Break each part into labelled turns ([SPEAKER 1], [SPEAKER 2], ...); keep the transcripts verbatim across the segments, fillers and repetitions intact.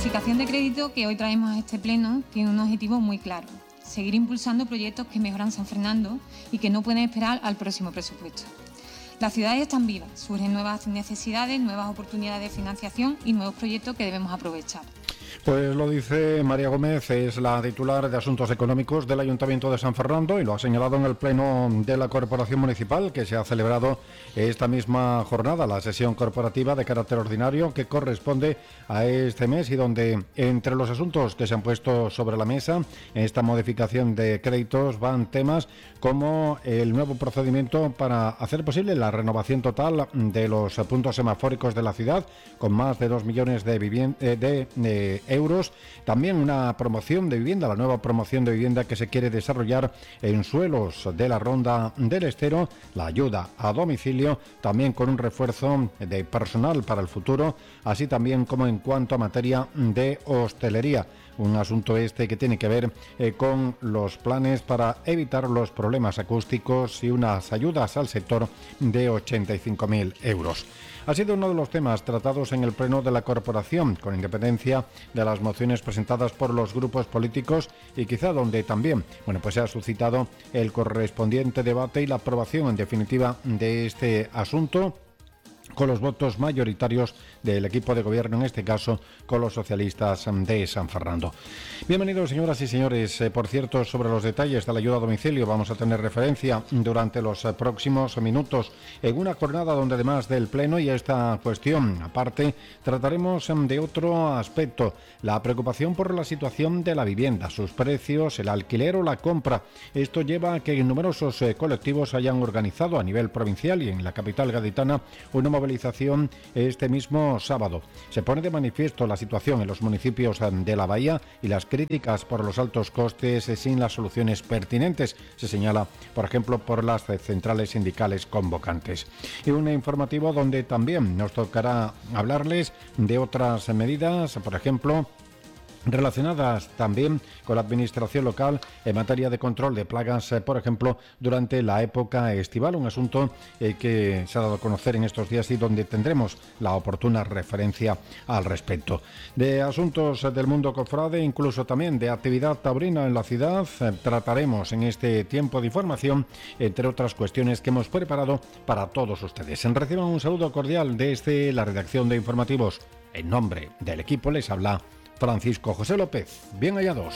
[SPEAKER 1] modificación de crédito que hoy traemos a este pleno tiene un objetivo muy claro: seguir impulsando proyectos que mejoran San Fernando y que no pueden esperar al próximo presupuesto. Las ciudades están vivas, surgen nuevas necesidades, nuevas oportunidades de financiación y nuevos proyectos que debemos aprovechar.
[SPEAKER 2] Pues lo dice María Gómez, es la titular de Asuntos Económicos del Ayuntamiento de San Fernando y lo ha señalado en el Pleno de la Corporación Municipal que se ha celebrado esta misma jornada, la sesión corporativa de carácter ordinario que corresponde a este mes y donde entre los asuntos que se han puesto sobre la mesa en esta modificación de créditos van temas como el nuevo procedimiento para hacer posible la renovación total de los puntos semafóricos de la ciudad con más de dos millones de, vivien- de, de, de euros, también una promoción de vivienda, la nueva promoción de vivienda que se quiere desarrollar en suelos de la Ronda del Estero, la ayuda a domicilio, también con un refuerzo de personal para el futuro, así también como en cuanto a materia de hostelería, un asunto este que tiene que ver eh, con los planes para evitar los problemas acústicos y unas ayudas al sector de ochenta y cinco mil euros. Ha sido uno de los temas tratados en el Pleno de la Corporación, con independencia de las mociones presentadas por los grupos políticos y quizá donde también, bueno, pues se ha suscitado el correspondiente debate y la aprobación en definitiva de este asunto, con los votos mayoritarios del equipo de gobierno, en este caso con los socialistas de San Fernando. Bienvenidos, señoras y señores. Eh, por cierto, sobre los detalles de la ayuda a domicilio vamos a tener referencia durante los eh, próximos minutos en una jornada donde además del Pleno y esta cuestión aparte trataremos eh, de otro aspecto, la preocupación por la situación de la vivienda, sus precios, el alquiler o la compra. Esto lleva a que numerosos eh, colectivos hayan organizado a nivel provincial y en la capital gaditana una movilización este mismo sábado. Se pone de manifiesto la situación en los municipios de la Bahía y las críticas por los altos costes sin las soluciones pertinentes, se señala, por ejemplo, por las centrales sindicales convocantes. Y un informativo donde también nos tocará hablarles de otras medidas, por ejemplo, relacionadas también con la administración local en materia de control de plagas, eh, por ejemplo, durante la época estival, un asunto eh, que se ha dado a conocer en estos días y donde tendremos la oportuna referencia al respecto. De asuntos eh, del mundo cofrade, incluso también de actividad taurina en la ciudad, eh, trataremos en este tiempo de información, entre otras cuestiones que hemos preparado para todos ustedes. Reciban un saludo cordial desde la redacción de informativos. En nombre del equipo les habla Francisco José López. Bien hallados.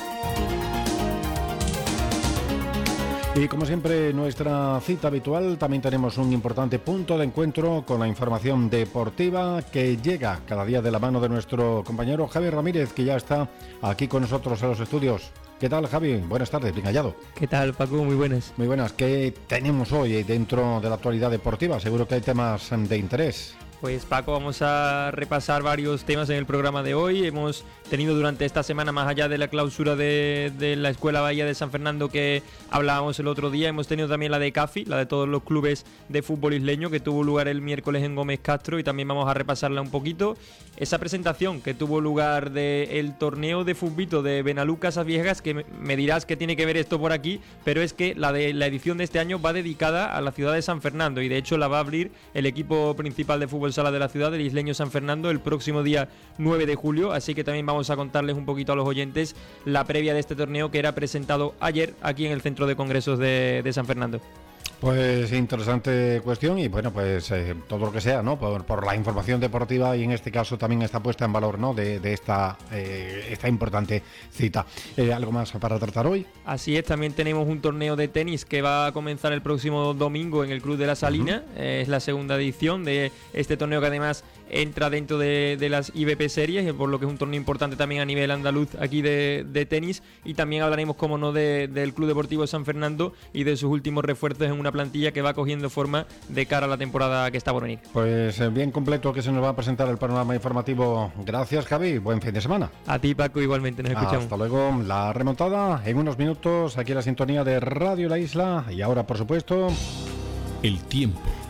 [SPEAKER 2] Y como siempre, nuestra cita habitual, también tenemos un importante punto de encuentro con la información deportiva que llega cada día de la mano de nuestro compañero Javi Ramírez, que ya está aquí con nosotros en los estudios. ¿Qué tal, Javi? Buenas tardes, bien hallado.
[SPEAKER 3] ¿Qué tal, Paco? Muy buenas.
[SPEAKER 2] Muy buenas. ¿Qué tenemos hoy dentro de la actualidad deportiva? Seguro que hay temas de interés.
[SPEAKER 3] Pues Paco, vamos a repasar varios temas en el programa de hoy. Hemos tenido durante esta semana, más allá de la clausura de, de la Escuela Bahía de San Fernando que hablábamos el otro día, hemos tenido también la de CAFI, la de todos los clubes de fútbol isleño, que tuvo lugar el miércoles en Gómez Castro, y también vamos a repasarla un poquito. Esa presentación que tuvo lugar del torneo de fútbol de Benalucas a Viejas, que me dirás que tiene que ver esto por aquí, pero es que la de la edición de este año va dedicada a la ciudad de San Fernando, y de hecho la va a abrir el equipo principal de fútbol sala de la ciudad, el isleño San Fernando, el próximo día nueve de julio, así que también vamos a contarles un poquito a los oyentes la previa de este torneo que era presentado ayer aquí en el Centro de Congresos de, de San Fernando.
[SPEAKER 2] Pues interesante cuestión y bueno, pues eh, todo lo que sea, ¿no? Por, por la información deportiva y en este caso también está puesta en valor, ¿no? De, de esta, eh, esta importante cita. Eh, ¿Algo más para tratar hoy?
[SPEAKER 3] Así es, también tenemos un torneo de tenis que va a comenzar el próximo domingo en el Club de la Salina. Uh-huh. Eh, es la segunda edición de este torneo que además entra dentro de, de las I B P Series, por lo que es un torneo importante también a nivel andaluz aquí de, de tenis. Y también hablaremos, como no, de, del Club Deportivo San Fernando y de sus últimos refuerzos en una plantilla que va cogiendo forma de cara a la temporada que está por venir.
[SPEAKER 2] Pues eh, bien completo que se nos va a presentar el panorama informativo. Gracias, Javi. Buen fin de semana.
[SPEAKER 3] A ti, Paco, igualmente. Nos escuchamos.
[SPEAKER 2] Hasta luego. La remontada en unos minutos aquí en la sintonía de Radio La Isla. Y ahora, por supuesto,
[SPEAKER 4] el tiempo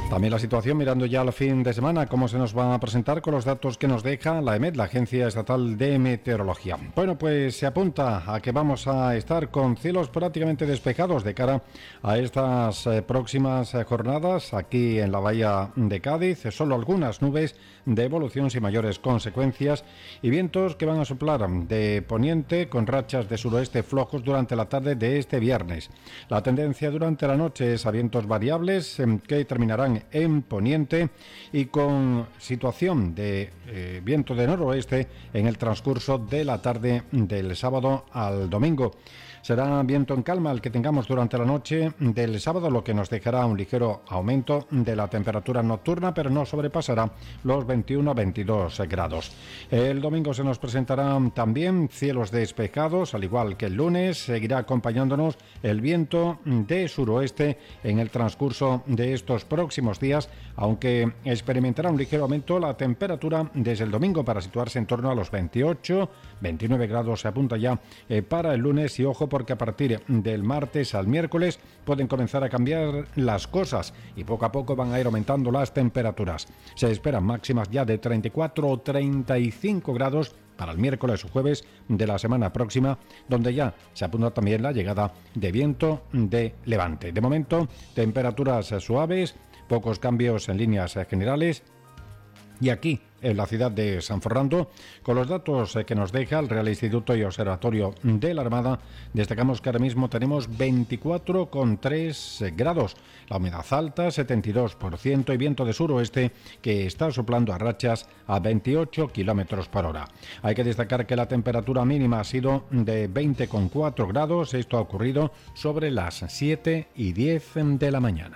[SPEAKER 2] También la situación mirando ya al fin de semana, cómo se nos va a presentar con los datos que nos deja la EMET, la Agencia Estatal de Meteorología. Bueno, pues se apunta a que vamos a estar con cielos prácticamente despejados de cara a estas eh, próximas eh, jornadas aquí en la bahía de Cádiz. Solo algunas nubes de evolución sin mayores consecuencias y vientos que van a soplar de poniente con rachas de suroeste flojos durante la tarde de este viernes. La tendencia durante la noche es a vientos variables eh, que terminarán en poniente y con situación de eh, viento de noroeste en el transcurso de la tarde del sábado al domingo. Será viento en calma el que tengamos durante la noche del sábado, lo que nos dejará un ligero aumento de la temperatura nocturna, pero no sobrepasará los veintiuno a veintidós grados. El domingo se nos presentarán también cielos despejados, al igual que el lunes. Seguirá acompañándonos el viento de suroeste en el transcurso de estos próximos días, aunque experimentará un ligero aumento la temperatura desde el domingo para situarse en torno a los veintiocho, veintinueve grados se apunta ya eh, para el lunes, y ojo porque a partir del martes al miércoles pueden comenzar a cambiar las cosas y poco a poco van a ir aumentando las temperaturas. Se esperan máximas ya de treinta y cuatro o treinta y cinco grados para el miércoles o jueves de la semana próxima, donde ya se apunta también la llegada de viento de levante. De momento, temperaturas suaves, pocos cambios en líneas generales. Y aquí, en la ciudad de San Fernando, con los datos que nos deja el Real Instituto y Observatorio de la Armada, destacamos que ahora mismo tenemos veinticuatro coma tres grados, la humedad alta, setenta y dos por ciento, y viento de suroeste que está soplando a rachas a veintiocho kilómetros por hora. Hay que destacar que la temperatura mínima ha sido de veinte coma cuatro grados, esto ha ocurrido sobre las siete y diez de la mañana.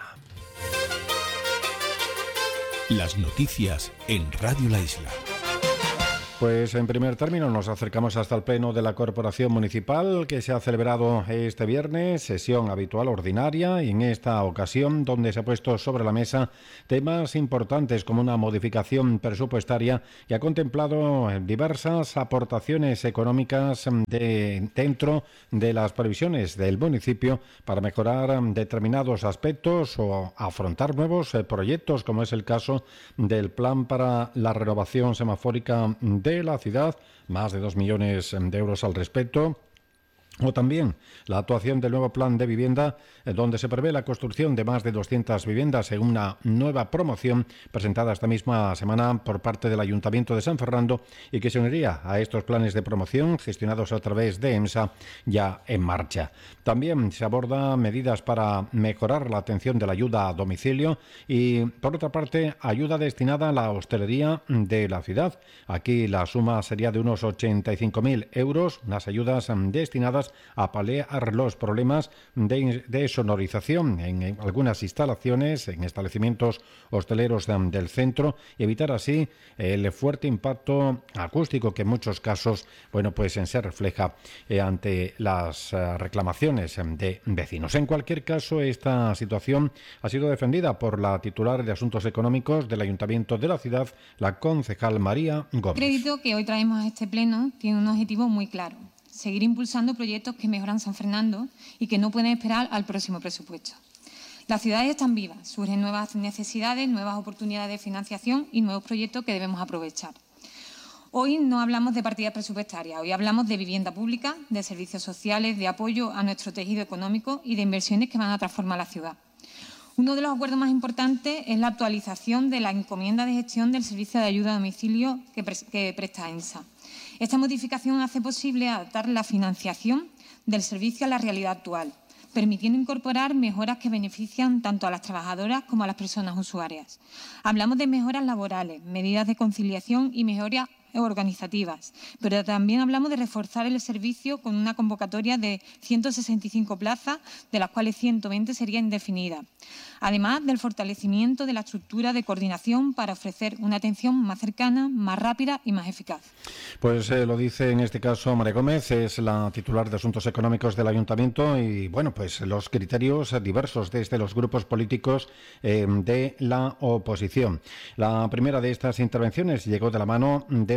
[SPEAKER 4] Las noticias en Radio La Isla.
[SPEAKER 2] Pues en primer término nos acercamos hasta el Pleno de la Corporación Municipal, que se ha celebrado este viernes, sesión habitual ordinaria, y en esta ocasión donde se ha puesto sobre la mesa temas importantes como una modificación presupuestaria y ha contemplado diversas aportaciones económicas de, dentro de las previsiones del municipio para mejorar determinados aspectos o afrontar nuevos proyectos, como es el caso del plan para la renovación semafórica de la ciudad, más de dos millones de euros al respecto. O también la actuación del nuevo plan de vivienda, donde se prevé la construcción de más de doscientas viviendas en una nueva promoción presentada esta misma semana por parte del Ayuntamiento de San Fernando y que se uniría a estos planes de promoción gestionados a través de EMSA ya en marcha. También se aborda medidas para mejorar la atención de la ayuda a domicilio y, por otra parte, ayuda destinada a la hostelería de la ciudad. Aquí la suma sería de unos ochenta y cinco mil euros, unas ayudas destinadas a paliar los problemas de, de sonorización en, en algunas instalaciones, en establecimientos hosteleros de, del centro, y evitar así el fuerte impacto acústico que en muchos casos, bueno, pues se refleja eh, ante las eh, reclamaciones de vecinos. En cualquier caso, esta situación ha sido defendida por la titular de Asuntos Económicos del Ayuntamiento de la ciudad, la concejal María Gómez.
[SPEAKER 1] El crédito que hoy traemos a este pleno tiene un objetivo muy claro: seguir impulsando proyectos que mejoran San Fernando y que no pueden esperar al próximo presupuesto. Las ciudades están vivas, surgen nuevas necesidades, nuevas oportunidades de financiación y nuevos proyectos que debemos aprovechar. Hoy no hablamos de partidas presupuestarias, hoy hablamos de vivienda pública, de servicios sociales, de apoyo a nuestro tejido económico y de inversiones que van a transformar la ciudad. Uno de los acuerdos más importantes es la actualización de la encomienda de gestión del servicio de ayuda a domicilio que, pre que presta EMSA. Esta modificación hace posible adaptar la financiación del servicio a la realidad actual, permitiendo incorporar mejoras que benefician tanto a las trabajadoras como a las personas usuarias. Hablamos de mejoras laborales, medidas de conciliación y mejoras organizativas, pero también hablamos de reforzar el servicio con una convocatoria de ciento sesenta y cinco plazas, de las cuales ciento veinte serían indefinidas, además del fortalecimiento de la estructura de coordinación para ofrecer una atención más cercana, más rápida y más eficaz.
[SPEAKER 2] Pues eh, lo dice en este caso María Gómez, es la titular de Asuntos Económicos del Ayuntamiento, y bueno, pues los criterios diversos desde los grupos políticos eh, de la oposición. La primera de estas intervenciones llegó de la mano de la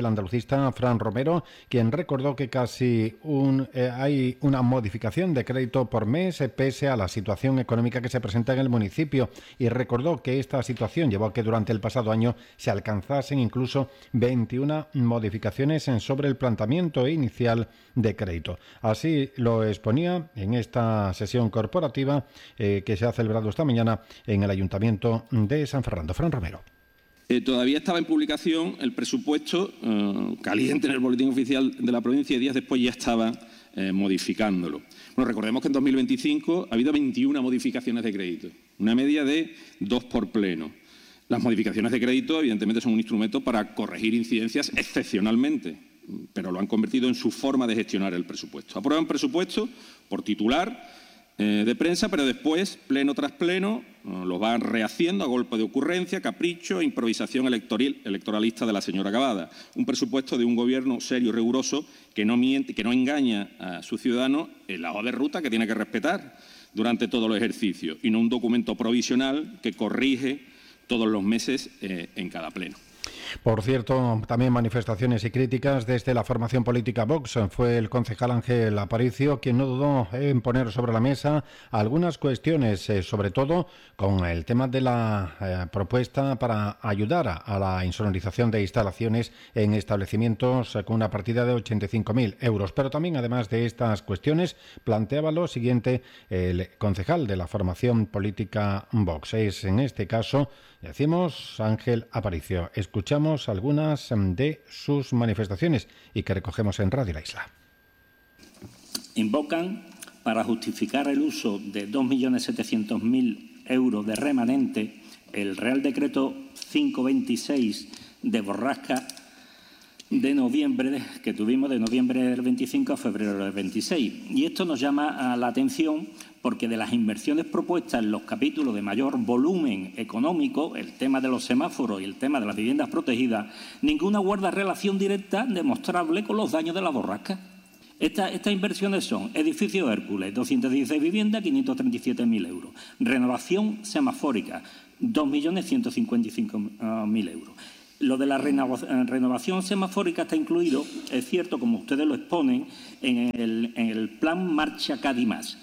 [SPEAKER 2] andalucista Fran Romero, quien recordó que casi un, eh, hay una modificación de crédito por mes eh, pese a la situación económica que se presenta en el municipio, y recordó que esta situación llevó a que durante el pasado año se alcanzasen incluso veintiuna modificaciones en sobre el planteamiento inicial de crédito. Así lo exponía en esta sesión corporativa eh, que se ha celebrado esta mañana en el Ayuntamiento de San Fernando. Fran Romero.
[SPEAKER 5] Eh, todavía estaba en publicación el presupuesto eh, caliente en el boletín oficial de la provincia y días después ya estaba eh, modificándolo. Bueno, recordemos que en dos mil veinticinco ha habido veintiuna modificaciones de crédito, una media de dos por pleno. Las modificaciones de crédito, evidentemente, son un instrumento para corregir incidencias excepcionalmente, pero lo han convertido en su forma de gestionar el presupuesto. Aprueban presupuesto por titular eh, de prensa, pero después, pleno tras pleno, eh, lo van rehaciendo a golpe de ocurrencia, capricho e improvisación electoral, electoralista de la señora Cavada. Un presupuesto de un gobierno serio y riguroso que no miente, que no engaña a sus ciudadanos en la hoja de ruta que tiene que respetar durante todo el ejercicio, y no un documento provisional que corrige todos los meses eh, en cada pleno.
[SPEAKER 2] Por cierto, también manifestaciones y críticas desde la formación política Vox. Fue el concejal Ángel Aparicio quien no dudó en poner sobre la mesa algunas cuestiones, eh, sobre todo con el tema de la eh, propuesta para ayudar a, a la insonorización de instalaciones en establecimientos eh, con una partida de ochenta y cinco mil euros. Pero también, además de estas cuestiones, planteaba lo siguiente el concejal de la formación política Vox. Es, en este caso, decimos, Ángel Aparicio. Escuchamos algunas de sus manifestaciones y que recogemos en Radio La Isla.
[SPEAKER 6] Invocan, para justificar el uso de dos millones setecientos mil euros de remanente, el Real Decreto quinientos veintiséis de Borrasca de noviembre, que tuvimos de noviembre del veinticinco a febrero del veintiséis. Y esto nos llama a la atención porque de las inversiones propuestas en los capítulos de mayor volumen económico, el tema de los semáforos y el tema de las viviendas protegidas, ninguna guarda relación directa demostrable con los daños de la borrasca. Esta, estas inversiones son edificio Hércules, doscientas dieciséis viviendas, quinientos treinta y siete mil euros. Renovación semafórica, dos millones ciento cincuenta y cinco mil euros. Lo de la renovación semafórica está incluido, es cierto, como ustedes lo exponen, en el, en el plan Marcha Cádiz Más.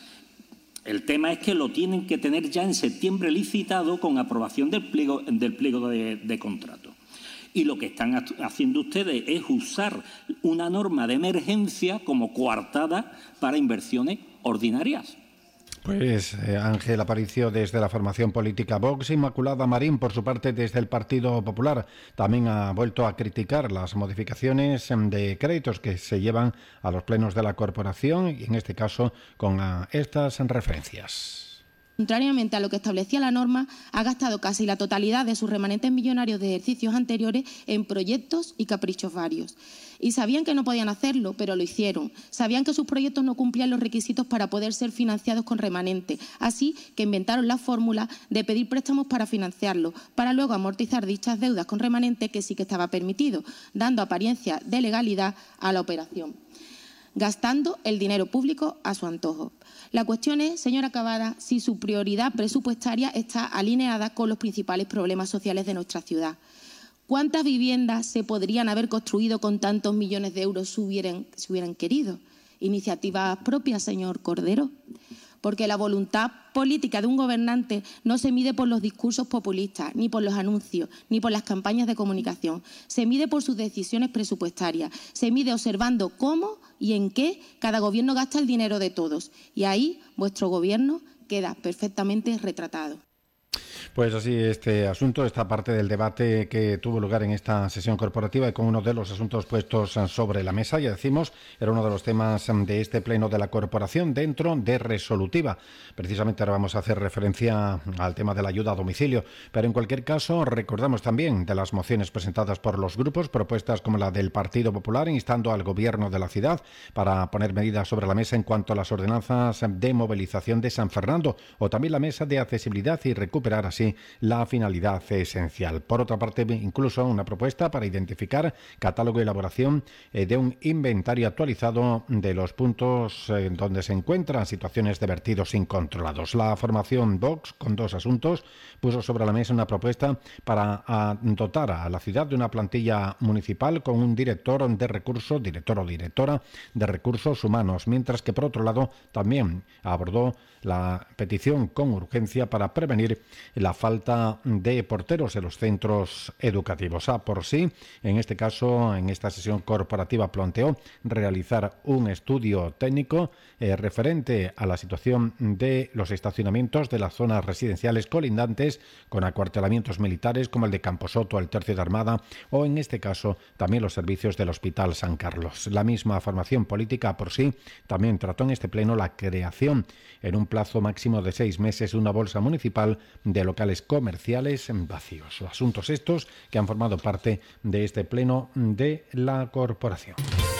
[SPEAKER 6] El tema es que lo tienen que tener ya en septiembre licitado con aprobación del pliego, del pliego de, de contrato. Y lo que están haciendo ustedes es usar una norma de emergencia como coartada para inversiones ordinarias.
[SPEAKER 2] Pues eh, Ángel Aparicio desde la formación política Vox. Inmaculada Marín, por su parte, desde el Partido Popular, también ha vuelto a criticar las modificaciones de créditos que se llevan a los plenos de la corporación y, en este caso, con uh, estas referencias.
[SPEAKER 7] Contrariamente a lo que establecía la norma, ha gastado casi la totalidad de sus remanentes millonarios de ejercicios anteriores en proyectos y caprichos varios. Y sabían que no podían hacerlo, pero lo hicieron. Sabían que sus proyectos no cumplían los requisitos para poder ser financiados con remanente. Así que inventaron la fórmula de pedir préstamos para financiarlos, para luego amortizar dichas deudas con remanente, que sí que estaba permitido, dando apariencia de legalidad a la operación, gastando el dinero público a su antojo. La cuestión es, señora Cavada, si su prioridad presupuestaria está alineada con los principales problemas sociales de nuestra ciudad. ¿Cuántas viviendas se podrían haber construido con tantos millones de euros si hubieran, si hubieran querido? ¿Iniciativas propias, señor Cordero? Porque la voluntad política de un gobernante no se mide por los discursos populistas, ni por los anuncios, ni por las campañas de comunicación. Se mide por sus decisiones presupuestarias. Se mide observando cómo y en qué cada gobierno gasta el dinero de todos. Y ahí vuestro gobierno queda perfectamente retratado.
[SPEAKER 2] Pues así, este asunto, esta parte del debate que tuvo lugar en esta sesión corporativa y con uno de los asuntos puestos sobre la mesa, ya decimos, era uno de los temas de este pleno de la corporación dentro de resolutiva. Precisamente ahora vamos a hacer referencia al tema de la ayuda a domicilio, pero en cualquier caso recordamos también de las mociones presentadas por los grupos, propuestas como la del Partido Popular, instando al Gobierno de la ciudad para poner medidas sobre la mesa en cuanto a las ordenanzas de movilización de San Fernando, o también la mesa de accesibilidad y recuperar así la finalidad esencial. Por otra parte, incluso una propuesta para identificar catálogo y elaboración eh, de un inventario actualizado de los puntos eh, donde se encuentran situaciones de vertidos incontrolados. La formación Vox, con dos asuntos, puso sobre la mesa una propuesta para a, dotar a la ciudad de una plantilla municipal con un director de recursos, director o directora de recursos humanos, mientras que por otro lado también abordó la petición con urgencia para prevenir la falta de porteros en los centros educativos. A por sí, en este caso, en esta sesión corporativa planteó realizar un estudio técnico eh, referente a la situación de los estacionamientos de las zonas residenciales colindantes con acuartelamientos militares como el de Camposoto, el Tercio de Armada o en este caso también los servicios del Hospital San Carlos. La misma formación política por sí también trató en este pleno la creación en un plazo máximo de seis meses de una bolsa municipal de locales comerciales vacíos. Asuntos estos que han formado parte de este pleno de la corporación.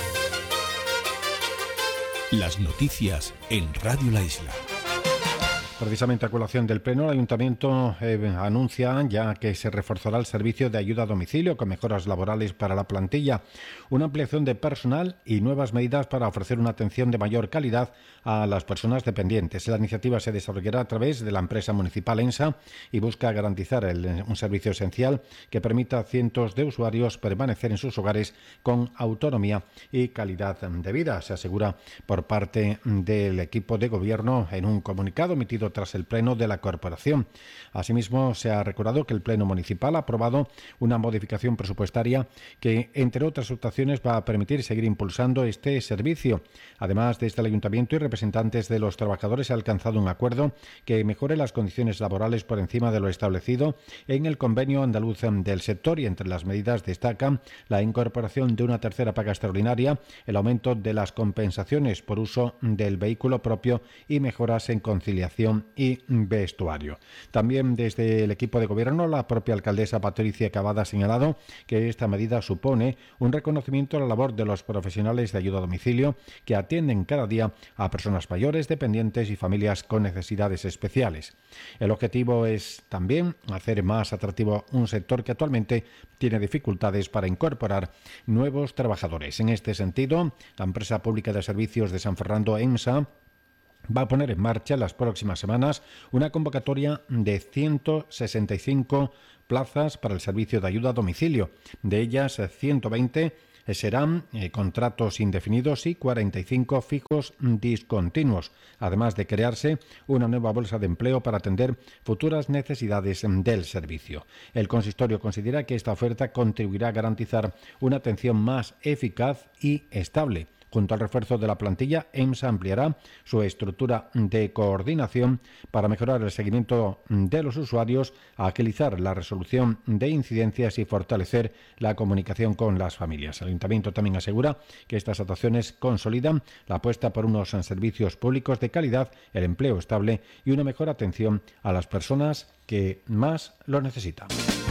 [SPEAKER 4] Las noticias en Radio La Isla.
[SPEAKER 2] Precisamente a colación del Pleno, el Ayuntamiento eh, anuncia ya que se reforzará el servicio de ayuda a domicilio con mejoras laborales para la plantilla, una ampliación de personal y nuevas medidas para ofrecer una atención de mayor calidad a las personas dependientes. La iniciativa se desarrollará a través de la empresa municipal ENSA y busca garantizar el, un servicio esencial que permita a cientos de usuarios permanecer en sus hogares con autonomía y calidad de vida, se asegura por parte del equipo de gobierno en un comunicado emitido tras el pleno de la corporación. Asimismo, se ha recordado que el pleno municipal ha aprobado una modificación presupuestaria que, entre otras actuaciones, va a permitir seguir impulsando este servicio. Además, desde el ayuntamiento y representantes de los trabajadores se ha alcanzado un acuerdo que mejore las condiciones laborales por encima de lo establecido en el convenio andaluz del sector, y entre las medidas destacan la incorporación de una tercera paga extraordinaria, el aumento de las compensaciones por uso del vehículo propio y mejoras en conciliación y vestuario. También desde el equipo de gobierno, la propia alcaldesa Patricia Cavada ha señalado que esta medida supone un reconocimiento a la labor de los profesionales de ayuda a domicilio que atienden cada día a personas mayores, dependientes y familias con necesidades especiales. El objetivo es también hacer más atractivo un sector que actualmente tiene dificultades para incorporar nuevos trabajadores. En este sentido, la empresa pública de servicios de San Fernando, EMSA, va a poner en marcha en las próximas semanas una convocatoria de ciento sesenta y cinco plazas para el servicio de ayuda a domicilio. De ellas, ciento veinte serán eh, contratos indefinidos y cuarenta y cinco fijos discontinuos, además de crearse una nueva bolsa de empleo para atender futuras necesidades del servicio. El consistorio considera que esta oferta contribuirá a garantizar una atención más eficaz y estable. Junto al refuerzo de la plantilla, EMSA ampliará su estructura de coordinación para mejorar el seguimiento de los usuarios, agilizar la resolución de incidencias y fortalecer la comunicación con las familias. El Ayuntamiento también asegura que estas actuaciones consolidan la apuesta por unos servicios públicos de calidad, el empleo estable y una mejor atención a las personas que más lo necesitan.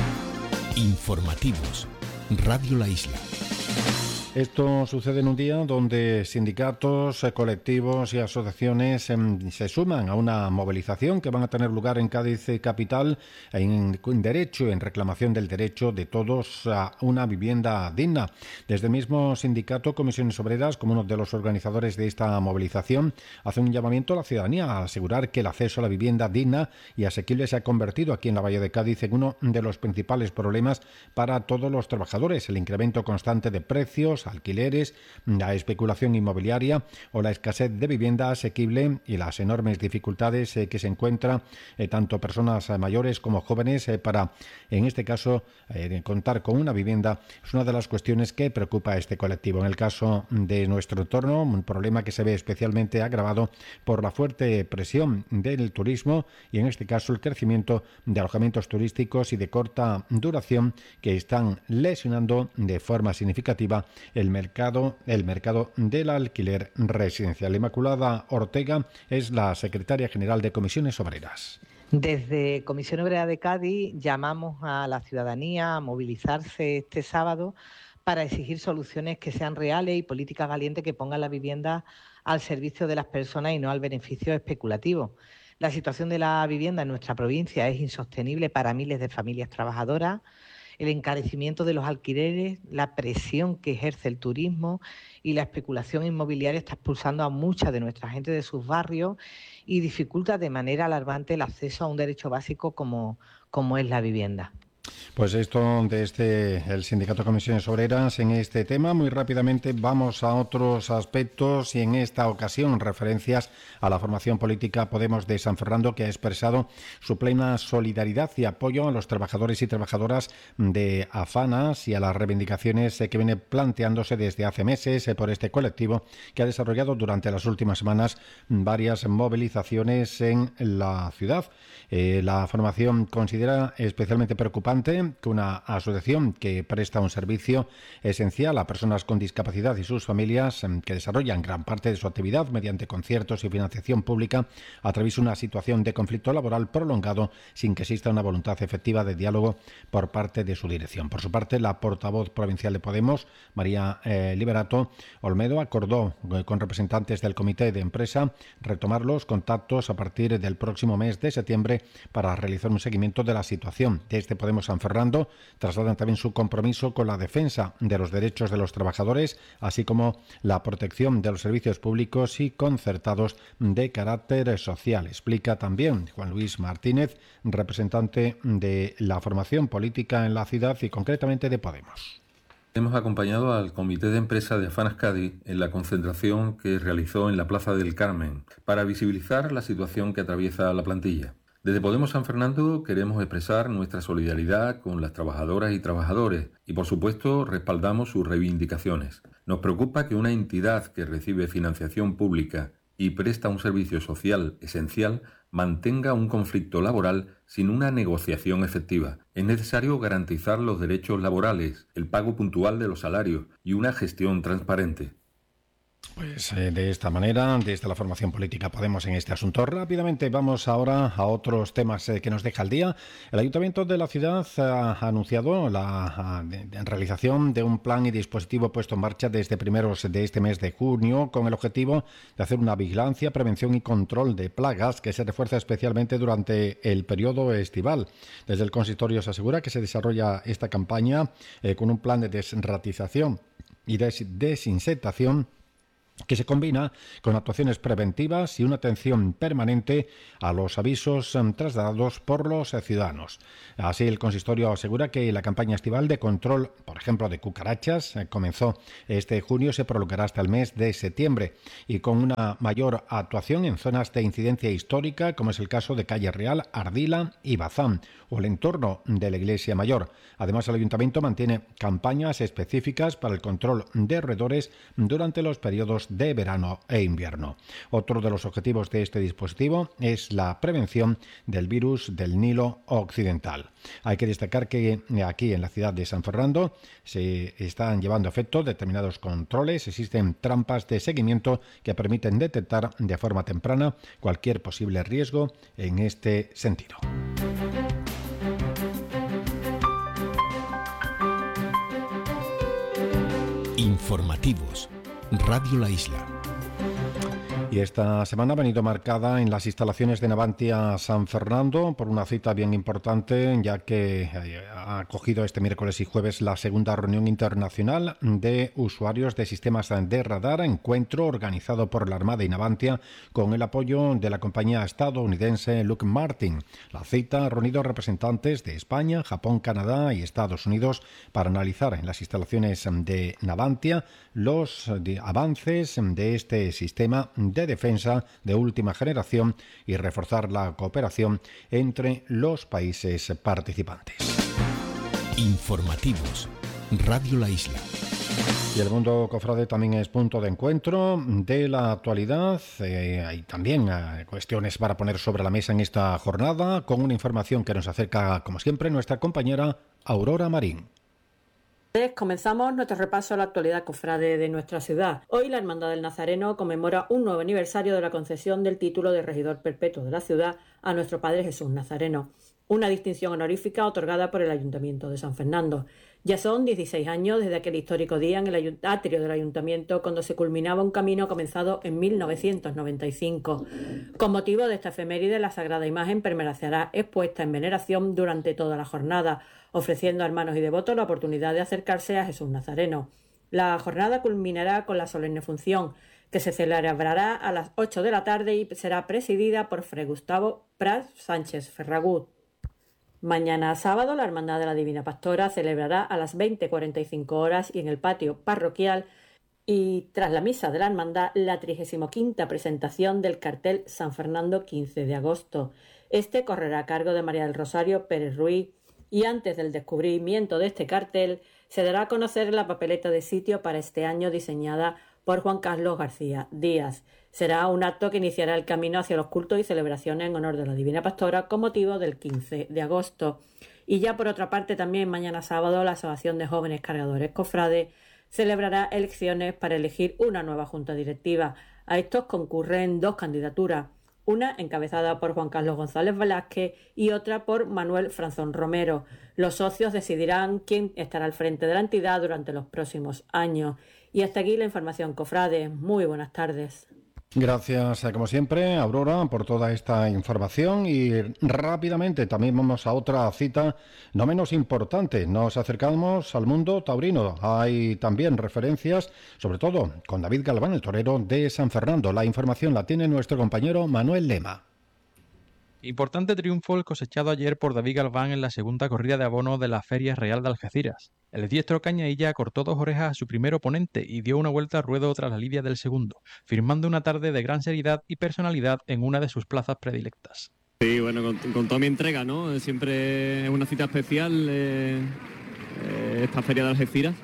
[SPEAKER 4] Informativos. Radio La Isla.
[SPEAKER 2] Esto sucede en un día donde sindicatos, colectivos y asociaciones eh, se suman a una movilización que van a tener lugar en Cádiz capital en, en derecho, en reclamación del derecho de todos a una vivienda digna. Desde el mismo sindicato, Comisiones Obreras, como uno de los organizadores de esta movilización, hace un llamamiento a la ciudadanía a asegurar que el acceso a la vivienda digna y asequible se ha convertido aquí en la Bahía de Cádiz en uno de los principales problemas para todos los trabajadores. El incremento constante de precios, alquileres, la especulación inmobiliaria o la escasez de vivienda asequible y las enormes dificultades eh, que se encuentran eh, tanto personas eh, mayores como jóvenes eh, para, en este caso, eh, contar con una vivienda es una de las cuestiones que preocupa a este colectivo. En el caso de nuestro entorno, un problema que se ve especialmente agravado por la fuerte presión del turismo y, en este caso, el crecimiento de alojamientos turísticos y de corta duración que están lesionando de forma significativa el mercado, el mercado del alquiler residencial. Inmaculada Ortega es la secretaria general de Comisiones Obreras.
[SPEAKER 8] Desde Comisión Obrera de Cádiz llamamos a la ciudadanía a movilizarse este sábado para exigir soluciones que sean reales y políticas valientes que pongan la vivienda al servicio de las personas y no al beneficio especulativo. La situación de la vivienda en nuestra provincia es insostenible para miles de familias trabajadoras. El encarecimiento de los alquileres, la presión que ejerce el turismo y la especulación inmobiliaria está expulsando a mucha de nuestra gente de sus barrios y dificulta de manera alarmante el acceso a un derecho básico como, como es la vivienda.
[SPEAKER 2] Pues esto de este, el Sindicato de Comisiones Obreras en este tema. Muy rápidamente vamos a otros aspectos y en esta ocasión referencias a la formación política Podemos de San Fernando, que ha expresado su plena solidaridad y apoyo a los trabajadores y trabajadoras de Afanas y a las reivindicaciones que viene planteándose desde hace meses por este colectivo, que ha desarrollado durante las últimas semanas varias movilizaciones en la ciudad. Eh, la formación considera especialmente preocupante que una asociación que presta un servicio esencial a personas con discapacidad y sus familias, que desarrollan gran parte de su actividad mediante conciertos y financiación pública, atraviesa una situación de conflicto laboral prolongado sin que exista una voluntad efectiva de diálogo por parte de su dirección. Por su parte, la portavoz provincial de Podemos, María eh, Liberato Olmedo, acordó eh, con representantes del comité de empresa retomar los contactos a partir del próximo mes de septiembre para realizar un seguimiento de la situación. Desde Podemos San Fernando trasladan también su compromiso con la defensa de los derechos de los trabajadores, así como la protección de los servicios públicos y concertados de carácter social. Explica también Juan Luis Martínez, representante de la formación política en la ciudad y concretamente de Podemos.
[SPEAKER 9] Hemos acompañado al Comité de Empresa de Afanas Cádiz en la concentración que realizó en la Plaza del Carmen para visibilizar la situación que atraviesa la plantilla. Desde Podemos San Fernando queremos expresar nuestra solidaridad con las trabajadoras y trabajadores y, por supuesto, respaldamos sus reivindicaciones. Nos preocupa que una entidad que recibe financiación pública y presta un servicio social esencial mantenga un conflicto laboral sin una negociación efectiva. Es necesario garantizar los derechos laborales, el pago puntual de los salarios y una gestión transparente.
[SPEAKER 2] Pues eh, de esta manera, desde la formación política Podemos en este asunto. Rápidamente vamos ahora a otros temas eh, que nos deja el día. El Ayuntamiento de la ciudad ha anunciado la a, de, de realización de un plan y dispositivo puesto en marcha desde primeros de este mes de junio con el objetivo de hacer una vigilancia, prevención y control de plagas que se refuerza especialmente durante el periodo estival. Desde el consistorio se asegura que se desarrolla esta campaña eh, con un plan de desratización y des- desinsectación que se combina con actuaciones preventivas y una atención permanente a los avisos trasladados por los ciudadanos. Así, el consistorio asegura que la campaña estival de control, por ejemplo, de cucarachas, comenzó este junio y se prolongará hasta el mes de septiembre, y con una mayor actuación en zonas de incidencia histórica, como es el caso de Calle Real, Ardila y Bazán, o el entorno de la Iglesia Mayor. Además, el Ayuntamiento mantiene campañas específicas para el control de roedores durante los periodos de verano e invierno. Otro de los objetivos de este dispositivo es la prevención del virus del Nilo Occidental. Hay que destacar que aquí en la ciudad de San Fernando se están llevando a efecto determinados controles. Existen trampas de seguimiento que permiten detectar de forma temprana cualquier posible riesgo en este sentido.
[SPEAKER 4] Informativos. Radio La Isla.
[SPEAKER 2] Y esta semana ha venido marcada en las instalaciones de Navantia San Fernando por una cita bien importante, ya que ha acogido este miércoles y jueves la segunda reunión internacional de usuarios de sistemas de radar, encuentro organizado por la Armada y Navantia con el apoyo de la compañía estadounidense Lockheed Martin. La cita ha reunido representantes de España, Japón, Canadá y Estados Unidos para analizar en las instalaciones de Navantia los avances de este sistema de defensa de última generación y reforzar la cooperación entre los países participantes.
[SPEAKER 4] Informativos. Radio La Isla.
[SPEAKER 2] Y el mundo cofrade también es punto de encuentro de la actualidad. Eh, hay también eh, cuestiones para poner sobre la mesa en esta jornada, con una información que nos acerca, como siempre, nuestra compañera Aurora Marín.
[SPEAKER 10] Comenzamos nuestro repaso a la actualidad cofrade de nuestra ciudad. Hoy la Hermandad del Nazareno conmemora un nuevo aniversario de la concesión del título de regidor perpetuo de la ciudad a nuestro Padre Jesús Nazareno, una distinción honorífica otorgada por el Ayuntamiento de San Fernando. Ya son dieciséis años desde aquel histórico día en el atrio del Ayuntamiento, cuando se culminaba un camino comenzado en mil novecientos noventa y cinco. Con motivo de esta efeméride, la Sagrada Imagen permanecerá expuesta en veneración durante toda la jornada, ofreciendo a hermanos y devotos la oportunidad de acercarse a Jesús Nazareno. La jornada culminará con la solemne función, que se celebrará a las ocho de la tarde y será presidida por Fray Gustavo Prat Sánchez Ferragut. Mañana sábado, la Hermandad de la Divina Pastora celebrará a las veinte cuarenta y cinco horas y en el patio parroquial y tras la misa de la Hermandad la trigésima quinta presentación del cartel San Fernando quince de agosto. Este correrá a cargo de María del Rosario Pérez Ruiz y antes del descubrimiento de este cartel se dará a conocer la papeleta de sitio para este año diseñada por Juan Carlos García Díaz. Será un acto que iniciará el camino hacia los cultos y celebraciones en honor de la Divina Pastora con motivo del quince de agosto. Y ya por otra parte, también mañana sábado, la Asociación de Jóvenes Cargadores Cofrades celebrará elecciones para elegir una nueva junta directiva. A estos concurren dos candidaturas, una encabezada por Juan Carlos González Velázquez y otra por Manuel Franzón Romero. Los socios decidirán quién estará al frente de la entidad durante los próximos años. Y hasta aquí la información, cofrades. Muy buenas tardes.
[SPEAKER 2] Gracias, como siempre, Aurora, por toda esta información y rápidamente también vamos a otra cita no menos importante. Nos acercamos al mundo taurino. Hay también referencias, sobre todo con David Galván, el torero de San Fernando. La información la tiene nuestro compañero Manuel Lema.
[SPEAKER 11] Importante triunfo el cosechado ayer por David Galván en la segunda corrida de abono de la Feria Real de Algeciras. El diestro Cañailla cortó dos orejas a su primer oponente y dio una vuelta al ruedo tras la lidia del segundo, firmando una tarde de gran seriedad y personalidad en una de sus plazas predilectas.
[SPEAKER 12] Sí, bueno, con, con toda mi entrega, ¿no? Siempre es una cita especial eh, eh, esta Feria de Algeciras.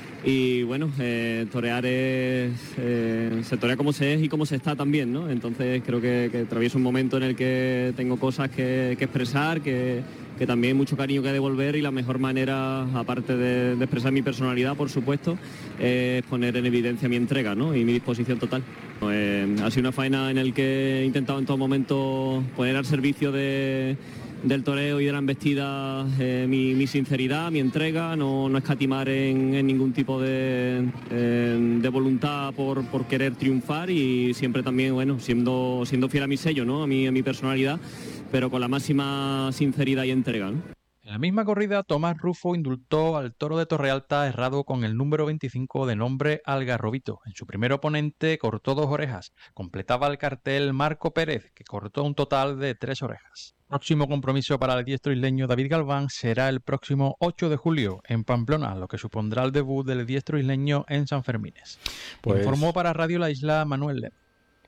[SPEAKER 12] Y bueno, eh, torear es, eh, se torea como se es y como se está también, ¿no? Entonces creo que, que atravieso un momento en el que tengo cosas que, que expresar, que, que también hay mucho cariño que devolver y la mejor manera, aparte de, de expresar mi personalidad, por supuesto, es poner en evidencia mi entrega, ¿no? Y mi disposición total. Eh, ha sido una faena en la que he intentado en todo momento poner al servicio de... del toreo y de la embestida eh, mi, mi sinceridad, mi entrega, no, no escatimar en, en ningún tipo de, eh, de voluntad por, por querer triunfar y siempre también, bueno, siendo, siendo fiel a mi sello, ¿no? a, mi, a mi personalidad, pero con la máxima sinceridad y entrega, ¿no?
[SPEAKER 11] En la misma corrida, Tomás Rufo indultó al toro de Torrealta errado con el número veinticinco de nombre Algarrobito. En su primer oponente cortó dos orejas. Completaba el cartel Marco Pérez, que cortó un total de tres orejas. Próximo compromiso para el diestro isleño David Galván será el próximo ocho de julio en Pamplona, lo que supondrá el debut del diestro isleño en San Fermines. Pues... Informó para Radio La Isla Manuel Lema.